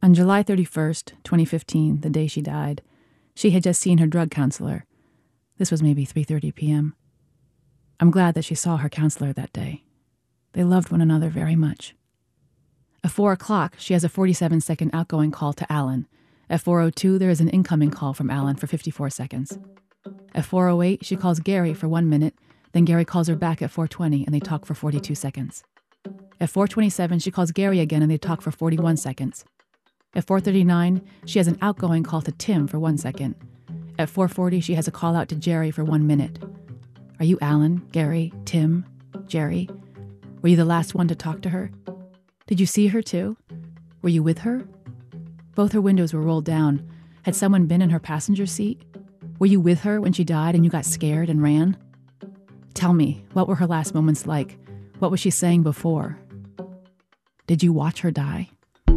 On July 31st, 2015, the day she died, she had just seen her drug counselor. This was maybe 3:30 p.m. I'm glad that she saw her counselor that day. They loved one another very much. At 4 o'clock, she has a 47-second outgoing call to Alan. At 4:02, there is an incoming call from Alan for 54 seconds. At 4:08, she calls Gary for 1 minute, then Gary calls her back at 4:20 and they talk for 42 seconds. At 4:27, she calls Gary again and they talk for 41 seconds. At 4:39, she has an outgoing call to Tim for 1 second. At 4:40, she has a call out to Jerry for 1 minute. Are you Alan, Gary, Tim, Jerry? Were you the last one to talk to her? Did you see her too? Were you with her? Both her windows were rolled down. Had someone been in her passenger seat? Were you with her when she died and you got scared and ran? Tell me, what were her last moments like? What was she saying before? Did you watch her die?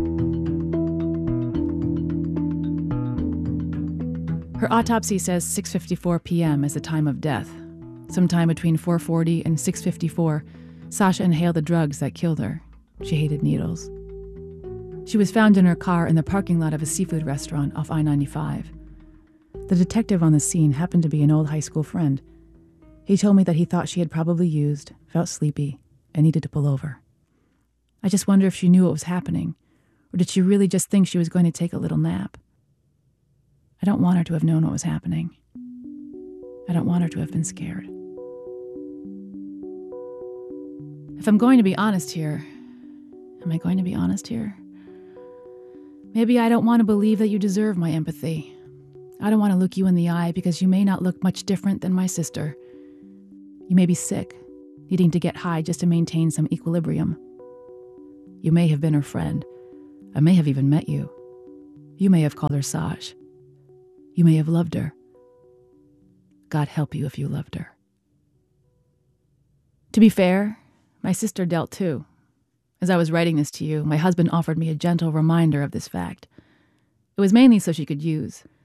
Her autopsy says 6:54 p.m. as the time of death. Sometime between 4:40 and 6:54, Sasha inhaled the drugs that killed her. She hated needles. She was found in her car in the parking lot of a seafood restaurant off I-95. The detective on the scene happened to be an old high school friend. He told me that he thought she had probably used, felt sleepy, and needed to pull over. I just wonder if she knew what was happening, or did she really just think she was going to take a little nap? I don't want her to have known what was happening. I don't want her to have been scared. If I'm going to be honest here, am I going to be honest here? Maybe I don't want to believe that you deserve my empathy. I don't want to look you in the eye because you may not look much different than my sister. You may be sick, needing to get high just to maintain some equilibrium. You may have been her friend. I may have even met you. You may have called her Saj. You may have loved her. God help you if you loved her. To be fair, my sister dealt too. As I was writing this to you, my husband offered me a gentle reminder of this fact. It was mainly so she could use.